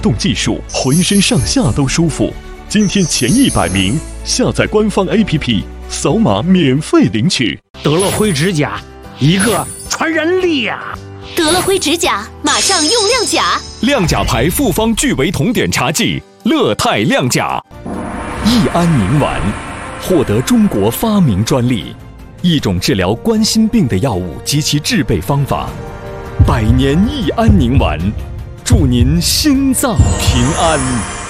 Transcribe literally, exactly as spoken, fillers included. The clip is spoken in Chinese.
动技术，浑身上下都舒服。今天前一百名，下载官方 A P P， 扫码免费领取。 德乐辉指甲，一个传染力呀！ 德乐辉指甲，马上用亮甲。 亮甲牌复方聚维酮碘茶剂，乐泰亮甲。益安宁丸获得中国发明专利，一种治疗冠心病的药物及其制备方法。百年益安宁丸，祝您心脏平安。